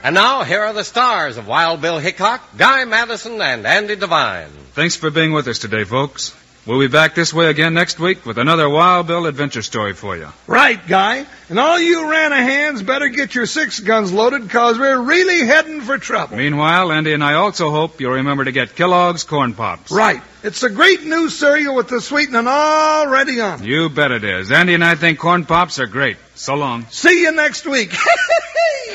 And now, here are the stars of Wild Bill Hickok, Guy Madison, and Andy Devine. Thanks for being with us today, folks. We'll be back this way again next week with another Wild Bill adventure story for you. Right, Guy. And all you Ranahans better get your 6 guns loaded, because we're really heading for trouble. Meanwhile, Andy and I also hope you'll remember to get Kellogg's Corn Pops. Right. It's a great new cereal with the sweetening already on it. You bet it is. Andy and I think Corn Pops are great. So long. See you next week.